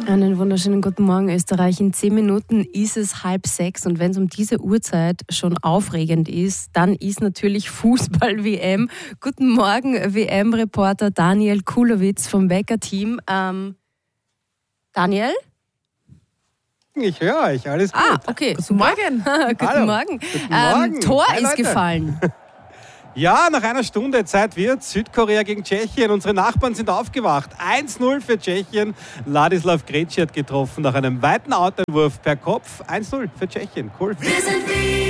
Einen wunderschönen guten Morgen, Österreich. In 10 Minuten ist es 5:30 und wenn es um diese Uhrzeit schon aufregend ist, dann ist natürlich Fußball-WM. Guten Morgen, WM-Reporter Daniel Kulowitz vom Wecker-Team. Daniel? Ich höre euch, alles gut. Okay. Guten Morgen. Guten Morgen. Guten Morgen. Tor Hi, ist Leute. gefallen. Ja, nach einer Stunde Zeit wird Südkorea gegen Tschechien. Unsere Nachbarn sind aufgewacht. 1:0 für Tschechien. Ladislav Greci hat getroffen nach einem weiten Outeinwurf per Kopf. 1:0 für Tschechien. Cool. Wir sind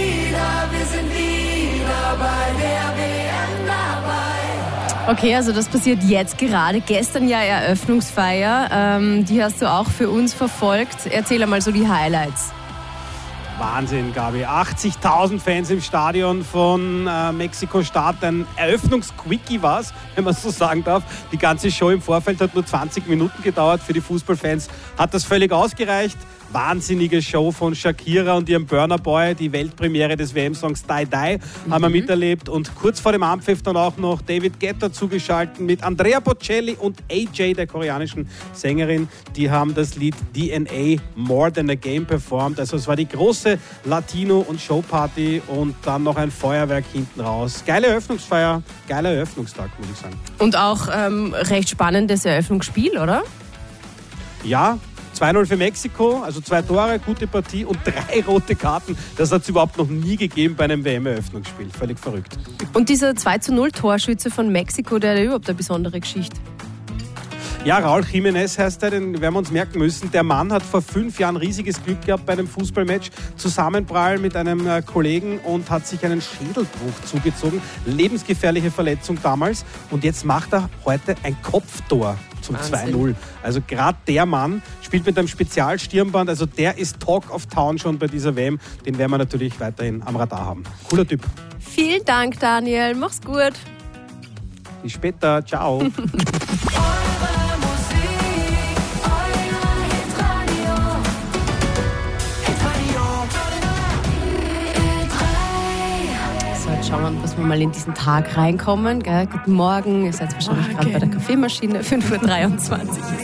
wieder bei der WM dabei. Okay, also das passiert jetzt gerade. Gestern ja Eröffnungsfeier. Die hast du auch für uns verfolgt. Erzähl einmal so die Highlights. Wahnsinn, Gabi. 80.000 Fans im Stadion von Mexiko-Stadt. Ein Eröffnungsquickie war es, wenn man so sagen darf. Die ganze Show im Vorfeld hat nur 20 Minuten gedauert. Für die Fußballfans hat das völlig ausgereicht. Wahnsinnige Show von Shakira und ihrem Burna Boy. Die Weltpremiere des WM-Songs Die Die haben wir miterlebt. Und kurz vor dem Anpfiff dann auch noch David Guetta zugeschaltet mit Andrea Bocelli und AJ, der koreanischen Sängerin. Die haben das Lied DNA More Than a Game performt. Also es war die große Latino- und Showparty und dann noch ein Feuerwerk hinten raus. Geile Eröffnungsfeier, geiler Eröffnungstag, muss ich sagen. Und auch recht spannendes Eröffnungsspiel, oder? Ja, 2:0 für Mexiko, also 2 Tore, gute Partie und 3 rote Karten. Das hat es überhaupt noch nie gegeben bei einem WM-Eröffnungsspiel. Völlig verrückt. Und dieser 2:0 Torschütze von Mexiko, der hat überhaupt eine besondere Geschichte. Ja, Raúl Jiménez heißt er, den werden wir uns merken müssen. Der Mann hat vor 5 Jahren riesiges Glück gehabt bei einem Fußballmatch. Zusammenprall mit einem Kollegen und hat sich einen Schädelbruch zugezogen. Lebensgefährliche Verletzung damals. Und jetzt macht er heute ein Kopftor zum Wahnsinn. 2:0. Also gerade der Mann spielt mit einem Spezialstirnband. Also der ist Talk of Town schon bei dieser WM. Den werden wir natürlich weiterhin am Radar haben. Cooler Typ. Vielen Dank, Daniel. Mach's gut. Bis später. Ciao. So, jetzt schauen wir, dass wir mal in diesen Tag reinkommen. Gell? Guten Morgen. Ihr seid wahrscheinlich gerade bei der Kaffeemaschine. 5:23 Uhr.